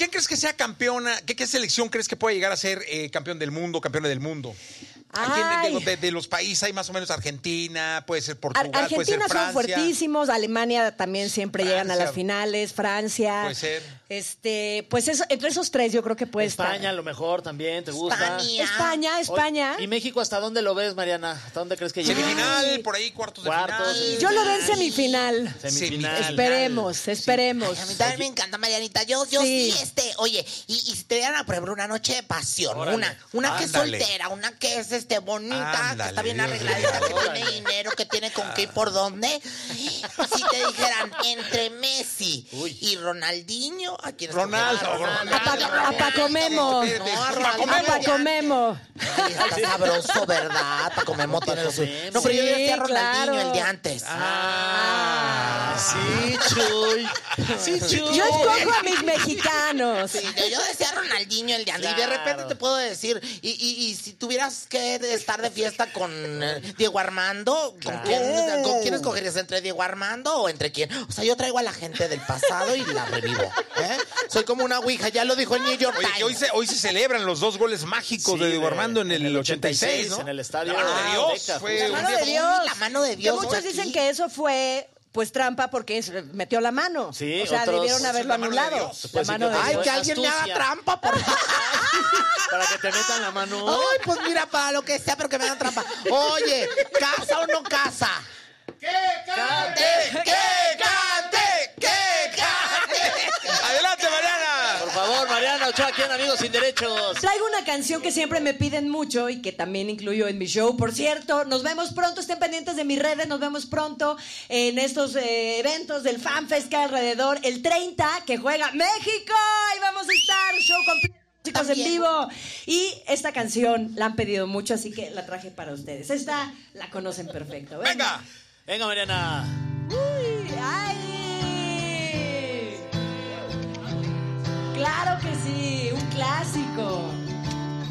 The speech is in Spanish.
¿Quién crees que sea campeona? ¿Qué selección crees que puede llegar a ser campeona del mundo? De los países hay más o menos Argentina, puede ser Portugal, Argentina puede ser Francia. son fuertísimos, Alemania también siempre llegan a las finales, Francia. Puede ser. Pues eso, entre esos tres yo creo que puede estar. España a lo mejor también, ¿te gusta? España. ¿Y México hasta dónde lo ves, Mariana? ¿Hasta dónde crees que llegue? Semifinal, por ahí cuartos de final. Yo lo veo en semifinal. Esperemos. Ay, a mí también me encanta, Marianita. Yo sí, oye, y si te dieran a prueba una noche de pasión, una que es soltera, una que es bonita, que está bien arregladita, que tiene dinero, que tiene con qué y por dónde. Si te dijeran entre Messi y Ronaldinho, ¿a quién Ronaldo. A Paco Memo. A Paco Memo. Está sabroso, ¿verdad? Paco Memo tiene los... No, pero yo decía Ronaldinho el de antes. Sí, Chuy. Yo escojo a mis mexicanos. Sí, yo decía Ronaldinho el de antes. Y de repente te puedo decir, y si tuvieras que estar de fiesta con Diego Armando, ¿con quién escogerías? ¿Entre Diego Armando o entre quién? O sea, yo traigo a la gente del pasado y la revivo. Soy como una ouija, ya lo dijo el New York Times. Oye, que hoy se celebran los 2 goles mágicos de Diego Armando en el 86, ¿no? En el estadio. La mano de Dios. Fue la mano de Dios. La mano de Dios. Que muchos dicen que eso fue... Pues trampa porque metió la mano. Sí, o sea, debieron haberlo anulado. La mano de Dios. Ay, que alguien me haga trampa, por favor. Para que te metan la mano. Ay, pues mira, para lo que sea, pero que me hagan trampa. Oye, ¿casa o no casa? ¡Que cante! ¡Adelante, Mariana! Por favor, Mariana Ochoa, aquí en Amigos Sin Derechos. Traigo una canción que siempre me piden mucho y que también incluyo en mi show. Por cierto, nos vemos pronto, estén pendientes de mis redes, nos vemos pronto en estos eventos del FanFest que hay alrededor. El 30, que juega México, ahí vamos a estar, show completo. Chicos, en vivo. Y esta canción la han pedido mucho, así que la traje para ustedes. Esta la conocen perfecto. ¡Venga! Venga, Mariana. Uy, ay.